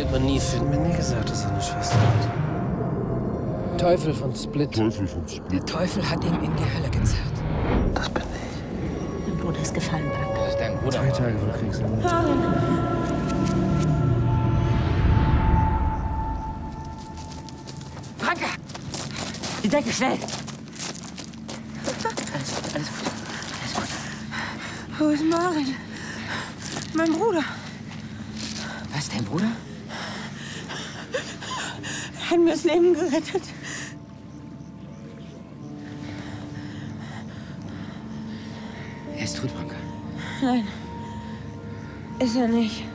wird man nie finden. Mir nie gesagt, dass er eine Schwester hat. Teufel von Split. Der Teufel hat ihn in die Hölle gezerrt. Das bin ich. Dein Bruder ist gefallen, Branka. Das ist dein Bruder. 2 Tage vor Kriegsende. Branka! Die Decke, schnell! Wo ist Marin? Mein Bruder. Was, dein Bruder? Er hat mir das Leben gerettet. Er ist tot, Branka. Nein, ist er nicht.